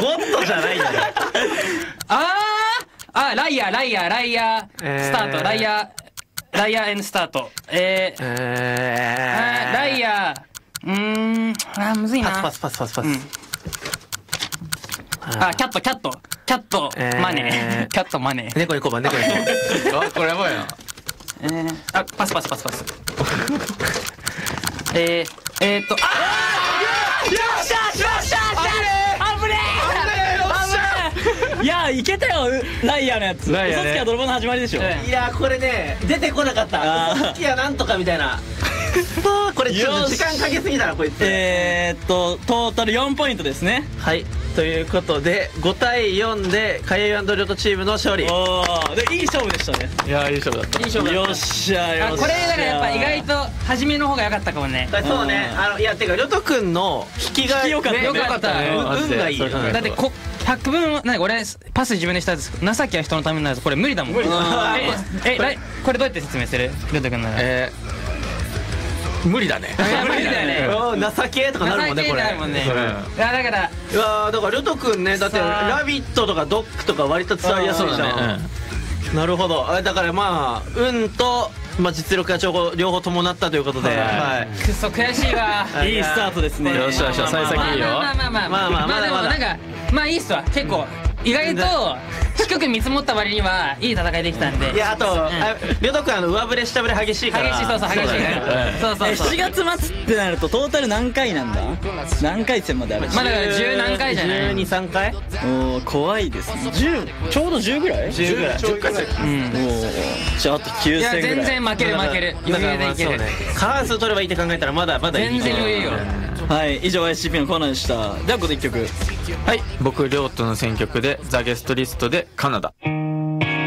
ゴッドじゃないんだよ。 ライアー、スタート、ライアーエンスタート。ライアー、むずいな。 パス。 キャット、マネー。キャット、マネー。 猫にこば。 これやばいな。 パス。よっしゃ危ねえ。いやいけたよ、ライアーのやつ。嘘つきは泥棒の始まりでしょ。 いやこれね出てこなかった。嘘つきやなんとかみたいな。これちょっと時間かけすぎたなこいつ。 トータル4ポイントですね。 はい、ということで5対4でかゆい&りょうとチームの勝利。 おー、でいい勝負でしたね。 いやいい勝負だった。 よっしゃ。これだからやっぱ意外と初めの方が良かったかもね。 そうね、いやてかりょうとくんの引きが良かったね。 運がいい。 だって100分俺パス自分でしたやつ、情けは人のためになる。これ無理だもん。これどうやって説明する？りょうとくんなら。 無理だね。 無理だよね。 情けとかなるもんねこれ。 いやだからりょうとくんね、だってラビットとかドッグとか割と伝わりやすいじゃん。なるほど。だからまあ運と実力が両方伴ったということで、 くそ悔しいわ。 いいスタートですね。 よっしゃ幸先いいよ。 まあでもなんかまあいいっすわ。結構意外と低く見積もった割にはいい戦いできたんで。 いやあとりょうとくん上振れ下振れ激しいから。 激しい。そう 7月末ってなるとトータル何回なんだ？何回戦まである？ まだ10何回じゃない？ 12、3回。 おー怖いですね。10ちょうど10ぐらい ？10ぐらい。 10回戦。 じゃああと9戦ぐらい。 いや全然負ける。余裕でいける。 過半数取ればいいって考えたらまだいい。 全然余裕よ。 はい、以上 SCP のコーナーでした。ではここで1曲。 はい、僕りょうとの選曲でザ・ゲストリストでカナダ。